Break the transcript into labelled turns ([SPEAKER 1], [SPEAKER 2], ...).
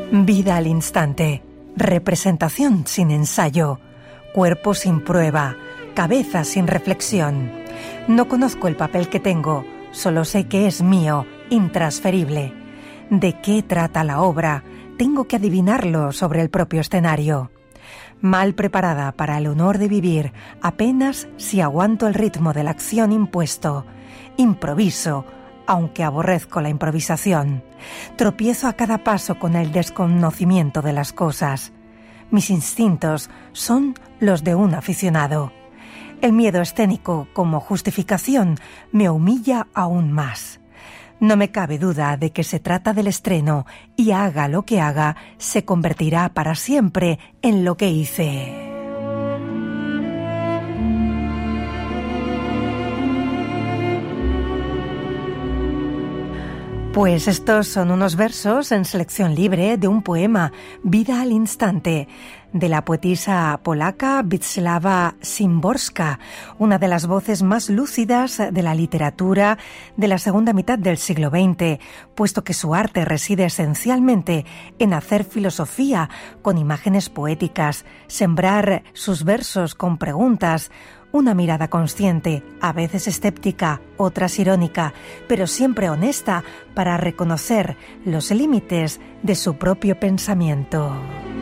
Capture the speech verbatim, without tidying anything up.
[SPEAKER 1] Vida al instante, representación sin ensayo, cuerpo sin prueba, cabeza sin reflexión. No conozco el papel que tengo, solo sé que es mío, intransferible. ¿De qué trata la obra? Tengo que adivinarlo sobre el propio escenario. Mal preparada para el honor de vivir, apenas si aguanto el ritmo de la acción impuesto. Improviso, aunque aborrezco la improvisación. Tropiezo a cada paso con el desconocimiento de las cosas. Mis instintos son los de un aficionado. El miedo escénico, como justificación, me humilla aún más. No me cabe duda de que se trata del estreno y haga lo que haga, se convertirá para siempre en lo que hice. Pues estos son unos versos en selección libre de un poema, Vida al instante, de la poetisa polaca Wisława Szymborska, una de las voces más lúcidas de la literatura de la segunda mitad del siglo veinte, puesto que su arte reside esencialmente en hacer filosofía con imágenes poéticas, sembrar sus versos con preguntas, una mirada consciente, a veces escéptica, otras irónica, pero siempre honesta para reconocer los límites de su propio pensamiento.